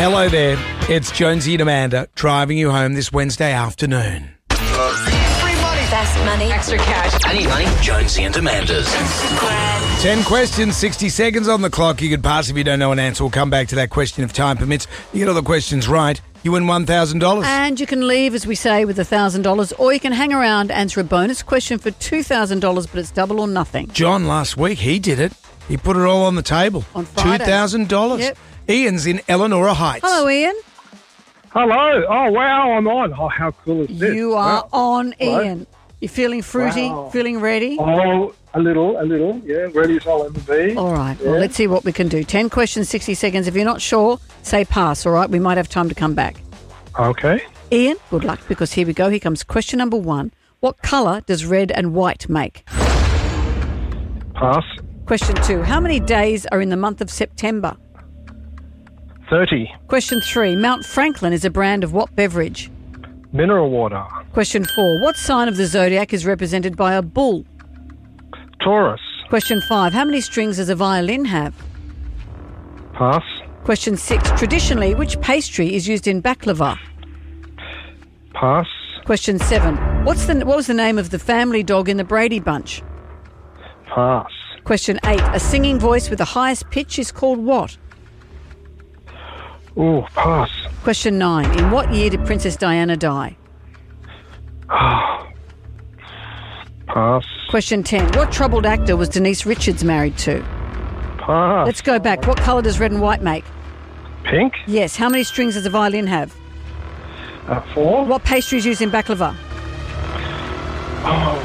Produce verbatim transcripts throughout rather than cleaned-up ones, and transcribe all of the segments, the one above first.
Hello there. It's Jonesy and Amanda driving you home this Wednesday afternoon. Free money. Fast money. Extra cash. I need money. Jonesy and Amanda's. Ten questions, sixty seconds on the clock. You could pass if you don't know an answer. We'll come back to that question if time permits. You get all the questions right, you win one thousand dollars. And you can leave, as we say, with one thousand dollars, or you can hang around, answer a bonus question for two thousand dollars, but it's double or nothing. John, last week, he did it. He put it all on the table. On Friday. two thousand dollars. Yep. Ian's in Eleanor Heights. Hello, Ian. Hello. Oh, wow, I'm on. Oh, how cool is this? You are Wow. on, Hello. Ian. You feeling fruity? Wow. Feeling ready? Oh, a little, a little. Yeah, ready as I'll ever be. All right. Yeah. Well, let's see what we can do. Ten questions, sixty seconds. If you're not sure, say pass, all right? We might have time to come back. Okay. Ian, good luck, because here we go. Here comes question number one. What colour does red and white make? Pass. Question two. How many days are in the month of September? thirty. Question three. Mount Franklin is a brand of what beverage? Mineral water. Question four. What sign of the zodiac is represented by a bull? Taurus. Question five. How many strings does a violin have? Pass. Question six. Traditionally, which pastry is used in baklava? Pass. Question seven. What's the what was the name of the family dog in the Brady Bunch? Pass. Question eight. A singing voice with the highest pitch is called what? Oh, pass. Question nine. In what year did Princess Diana die? Pass. Question ten. What troubled actor was Denise Richards married to? Pass. Let's go back. What colour does red and white make? Pink. Yes. How many strings does a violin have? Uh, four. What pastry is used in baklava? Oh,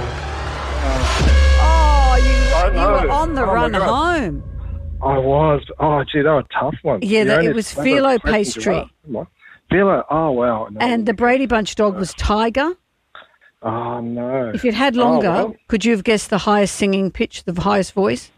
Oh, you, I you know. were on the Oh, my run God. home. I was. Oh, gee, they were tough ones. Yeah, You that- only it was remember phyllo questions pastry. you asked. Come on. Phyllo. Oh, wow. No. And the Brady Bunch dog was Tiger. Oh, no. If you'd had Oh, longer, well. could you have guessed the highest singing pitch, the highest voice?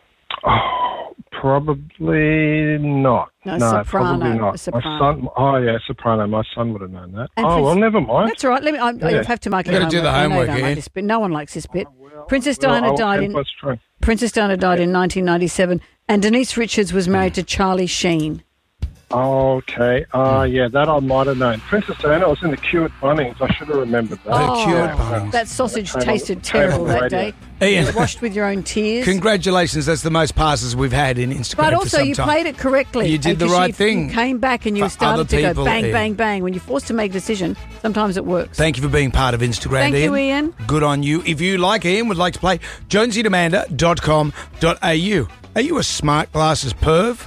Oh, probably not. No, No, soprano, probably a not. soprano. My son. Oh, yeah, soprano. My son would have known that. And oh, Prince- well, never mind. That's all right. Let me. I, I Yeah. have to mark You your gotta do the I know you homework, don't like Ian. this bit. No one likes this bit. Princess Well, Diana I'll died give in my strength. Princess Diana died in nineteen ninety-seven, and Denise Richards was married to Charlie Sheen. Okay. Uh, yeah, that I might have known. Princess Diana was in the queue at Bunnings. I should have remembered that. Oh, queue at Bunnings. That sausage Came on- tasted came on terrible the that radio. day. Ian. You washed with your own tears. Congratulations. That's the most passes we've had in Instagram But for also, some you time. played it correctly. You did the because right you- thing. You came back and you For started other to go people, bang, Ian. bang, bang. When you're forced to make a decision, sometimes it works. Thank you for being part of Instagram, Thank Ian. you, Ian. Good on you. If you, like Ian, would like to play, jonesy and amanda dot com dot a u. Are you a smart glasses perv?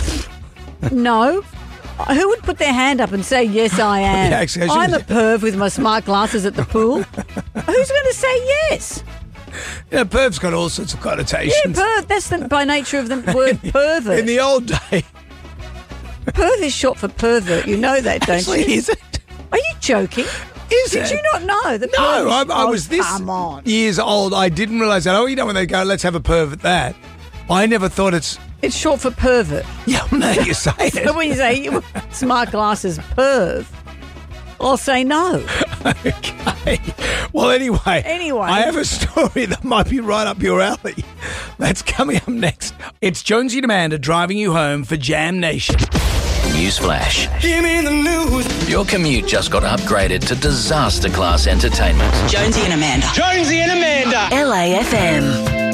No. Who would put their hand up and say, yes, I am? Yeah, actually, I I'm a shouldn't- perv with my smart glasses at the pool. Who's going to say yes? You know, perv's got all sorts of connotations. Yeah, perv. That's the, by nature of the word pervert. In the old day, Perv is short for pervert. You know that, don't actually, you? is it? Are you joking? Is Did it? you not know that? No, perv I, is- I Oh, was this Come on. years old. I didn't realise that. Oh, you know when they go, let's have a perv at that. I never thought it's. It's short for pervert. Yeah, now you say So it. when you say you smart glasses perv, I'll say no. Okay. Well, anyway. Anyway. I have a story that might be right up your alley. That's coming up next. It's Jonesy and Amanda driving you home for Jam Nation. Newsflash. Give me the news. Your commute just got upgraded to disaster class entertainment. Jonesy and Amanda. Jonesy and Amanda. L A F M.